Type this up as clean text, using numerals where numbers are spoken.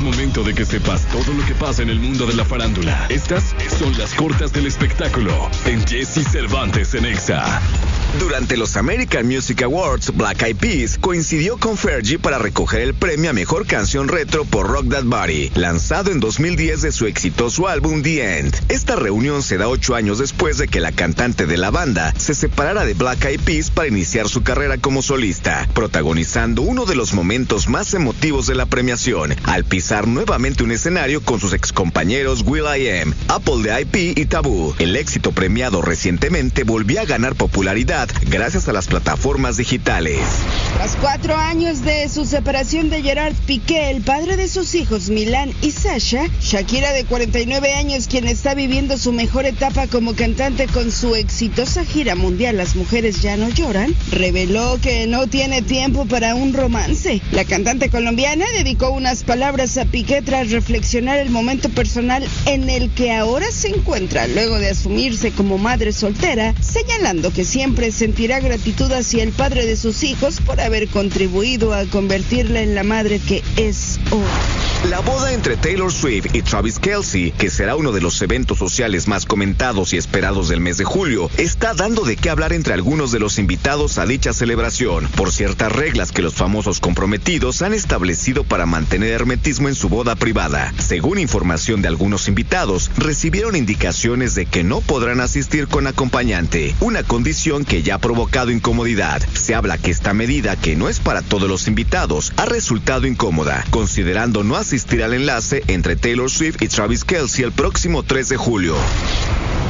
momento de que sepas todo lo que pasa en el mundo de la farándula. Estas son las cortas del espectáculo en Jesse Cervantes en Exa. Durante los American Music Awards, Black Eyed Peas coincidió con Fergie para recoger el premio a Mejor Canción Retro por Rock That Body, lanzado en 2010 de su exitoso álbum The End. Esta reunión se da 8 años después de que la cantante de la banda se separara de Black Eyed Peas para iniciar su carrera como solista, protagonizando uno de los momentos más emotivos de la premiación, al pisar nuevamente un escenario con sus excompañeros will.i.am, Apple de IP y Taboo. El éxito premiado recientemente volvió a ganar popularidad gracias a las plataformas digitales. Tras 4 años de su separación de Gerard Piqué, el padre de sus hijos Milán y Sasha, Shakira, de 49 años, quien está viviendo su mejor etapa como cantante con su exitosa gira mundial Las Mujeres Ya No Lloran, reveló que no tiene tiempo para un romance. La cantante colombiana dedicó unas palabras a Piqué tras reflexionar el momento personal en el que ahora se encuentra luego de asumirse como madre soltera, señalando que siempre sentirá gratitud hacia el padre de sus hijos por haber contribuido a convertirla en la madre que es hoy. La boda entre Taylor Swift y Travis Kelce, que será uno de los eventos sociales más comentados y esperados del mes de julio, está dando de qué hablar entre algunos de los invitados a dicha celebración, por ciertas reglas que los famosos comprometidos han establecido para mantener hermetismo en su boda privada. Según información de algunos invitados, recibieron indicaciones de que no podrán asistir con acompañante, una condición que ya ha provocado incomodidad. Se habla que esta medida, que no es para todos los invitados, ha resultado incómoda, considerando no asistir al enlace entre Taylor Swift y Travis Kelce el próximo 3 de julio.